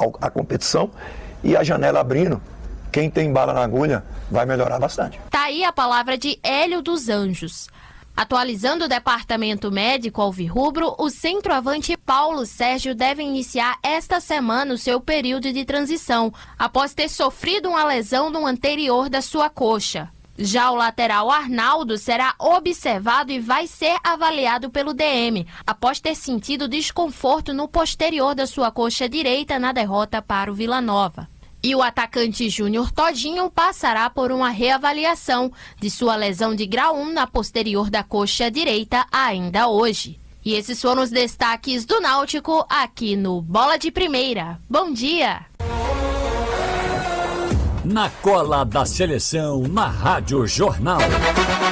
a competição e a janela abrindo, quem tem bala na agulha vai melhorar bastante. Tá aí a palavra de Hélio dos Anjos. Atualizando o departamento médico alvirrubro, o centroavante Paulo Sérgio deve iniciar esta semana o seu período de transição, após ter sofrido uma lesão no anterior da sua coxa. Já o lateral Arnaldo será observado e vai ser avaliado pelo DM, após ter sentido desconforto no posterior da sua coxa direita na derrota para o Vila Nova. E o atacante Júnior Todinho passará por uma reavaliação de sua lesão de grau 1 na posterior da coxa direita ainda hoje. E esses foram os destaques do Náutico aqui no Bola de Primeira. Bom dia! Na cola da seleção, na Rádio Jornal.